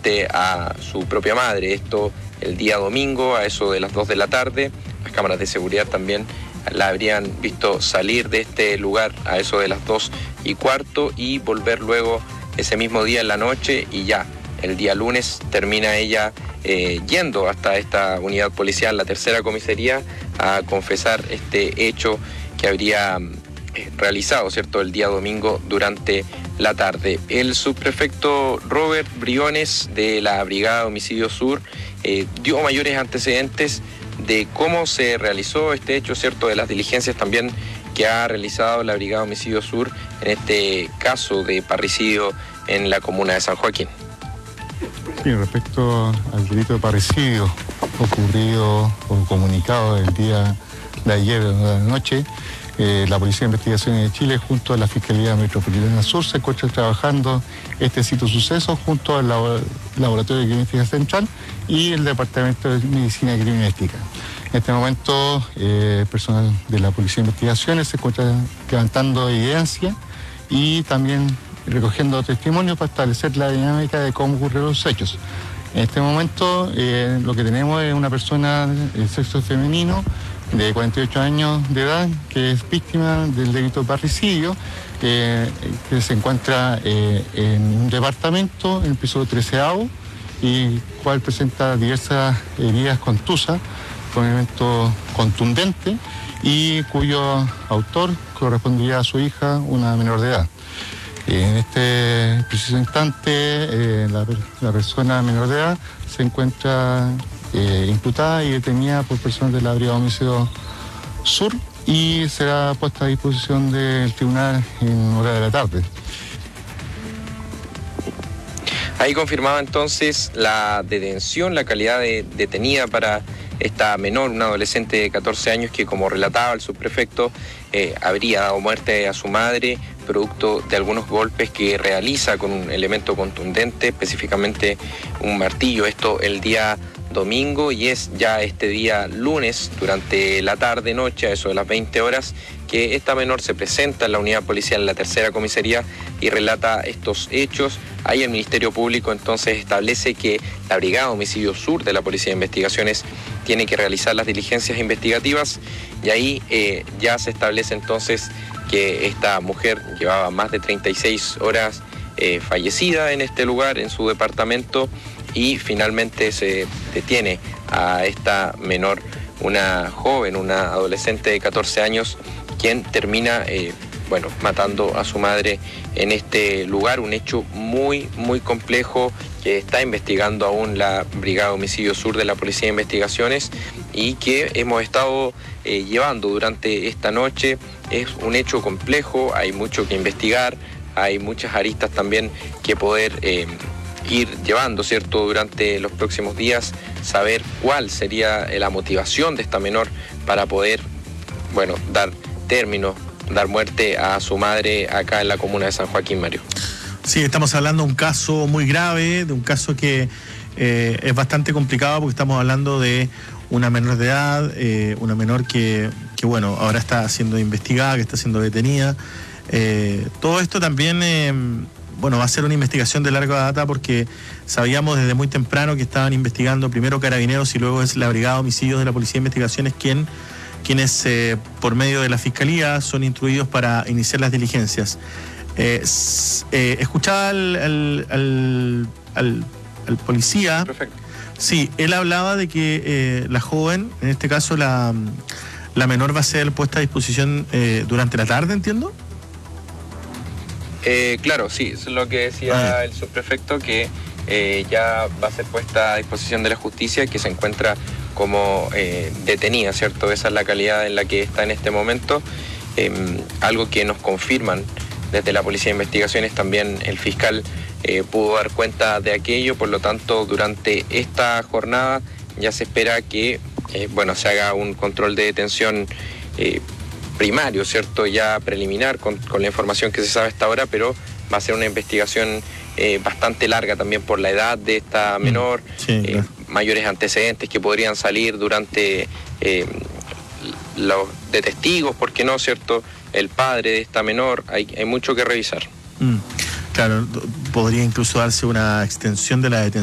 frente a su propia madre. Esto el día domingo a eso de las 2 de la tarde. Las cámaras de seguridad también la habrían visto salir de este lugar a eso de las 2:15 y volver luego ese mismo día en la noche, y ya el día lunes termina ella yendo hasta esta unidad policial, la tercera comisaría, a confesar este hecho que habría realizado, ¿cierto?, el día domingo durante la tarde. El subprefecto Robert Briones de la Brigada Homicidio Sur dio mayores antecedentes de cómo se realizó este hecho, ¿cierto?, de las diligencias también que ha realizado la Brigada Homicidio Sur en este caso de parricidio en la comuna de San Joaquín. Sí, respecto al delito de parricidio ocurrido o comunicado el día de ayer de la noche, la Policía de Investigaciones de Chile junto a la Fiscalía Metropolitana Sur se encuentra trabajando este sitio suceso junto al Laboratorio de Criminalística Central y el Departamento de Medicina Criminalística. En este momento, personal de la Policía de Investigaciones se encuentra levantando evidencia y también recogiendo testimonios para establecer la dinámica de cómo ocurrieron los hechos. En este momento, lo que tenemos es una persona de sexo femenino de 48 años de edad que es víctima del delito de parricidio, que se encuentra en un departamento en el piso 13º y cual presenta diversas heridas contusas con elemento contundente y cuyo autor correspondería a su hija, una menor de edad. En este preciso instante, la persona menor de edad se encuentra imputada y detenida por personas de la Brigada Homicidio Sur y será puesta a disposición del tribunal en hora de la tarde. Ahí confirmaba entonces la detención, la calidad de detenida para esta menor, una adolescente de 14 años que, como relataba el subprefecto, habría dado muerte a su madre producto de algunos golpes que realiza con un elemento contundente, específicamente un martillo. Esto el día domingo, y es ya este día lunes durante la tarde-noche, a eso de las 20 horas, que esta menor se presenta en la unidad policial en la tercera comisaría y relata estos hechos. Ahí el Ministerio Público entonces establece que la Brigada Homicidio Sur de la Policía de Investigaciones tiene que realizar las diligencias investigativas, y ahí ya se establece entonces que esta mujer llevaba más de 36 horas fallecida en este lugar, en su departamento, y finalmente se detiene a esta menor, una joven, una adolescente de 14 años, quien termina matando a su madre en este lugar, un hecho muy, muy complejo que está investigando aún la Brigada Homicidio Sur de la Policía de Investigaciones y que hemos estado llevando durante esta noche. Es un hecho complejo, hay mucho que investigar, hay muchas aristas también que poder ir llevando, ¿cierto?, durante los próximos días, saber cuál sería la motivación de esta menor para poder, dar término, dar muerte a su madre acá en la comuna de San Joaquín, Mario. Sí, estamos hablando de un caso muy grave, de un caso que es bastante complicado porque estamos hablando de una menor de edad, una menor que ahora está siendo investigada, que está siendo detenida. Todo esto también va a ser una investigación de larga data porque sabíamos desde muy temprano que estaban investigando primero Carabineros y luego es la Brigada de Homicidios de la Policía de Investigaciones quienes por medio de la Fiscalía son instruidos para iniciar las diligencias. Escuchaba al policía. Perfecto. Sí, él hablaba de que la joven, en este caso la menor, va a ser puesta a disposición durante la tarde, ¿entiendo? Claro, sí, eso es lo que decía el subprefecto, que ya va a ser puesta a disposición de la justicia, que se encuentra como detenida, ¿cierto? Esa es la calidad en la que está en este momento, algo que nos confirman desde la Policía de Investigaciones. También el fiscal pudo dar cuenta de aquello, por lo tanto, durante esta jornada ya se espera que se haga un control de detención primario, ¿cierto?, ya preliminar con la información que se sabe hasta ahora, pero va a ser una investigación bastante larga también por la edad de esta menor, claro. Mayores antecedentes que podrían salir durante los de testigos, ¿por qué no?, ¿cierto?, el padre de esta menor, hay mucho que revisar. Claro, podría incluso darse una extensión de la detención.